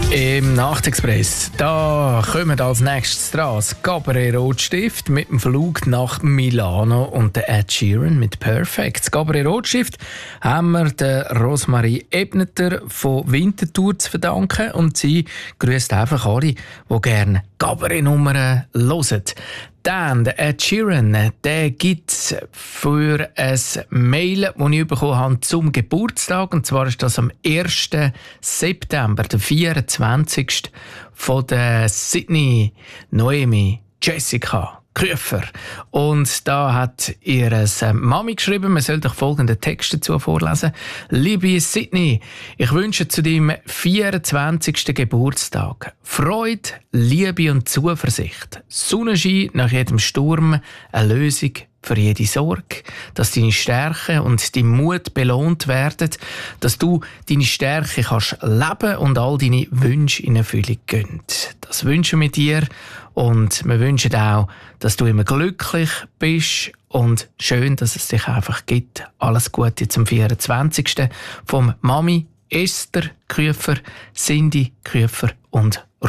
Im Nachtexpress, da kommen als nächstes dran das Gabriel Rotstift mit dem Flug nach Milano und der Ed Sheeran mit Perfect. Das Gabriel Rotstift haben wir der Rosmarie Ebneter von Winterthur zu verdanken und sie grüßt einfach alle, die gerne Gabriel-Nummern hören. Dann, der Ed Sheeran, der gibt es für ein Mail, das ich bekommen habe zum Geburtstag. Und zwar ist das am 1. September, der 24. von der Sydney Noemi Jessica Krüfer. Und da hat ihre Mami geschrieben, man soll doch folgenden Text dazu vorlesen. Liebe Sydney, ich wünsche zu deinem 24. Geburtstag Freude, Liebe und Zuversicht. Sonnenschein nach jedem Sturm, eine Lösung für jede Sorge, dass deine Stärke und dein Mut belohnt werden, dass du deine Stärke kannst leben und all deine Wünsche in Erfüllung gehen. Das wünschen wir dir und wir wünschen auch, dass du immer glücklich bist und schön, dass es dich einfach gibt. Alles Gute zum 24. vom Mami Esther Krüfer, Cindy Krüfer und